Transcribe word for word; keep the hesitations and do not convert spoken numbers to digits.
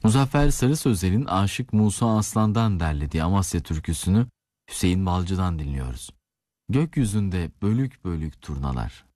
Muzaffer Sarı Sözel'in Aşık Musa Aslan'dan derlediği Amasya türküsünü Hüseyin Balcı'dan dinliyoruz. Gökyüzünde bölük bölük turnalar,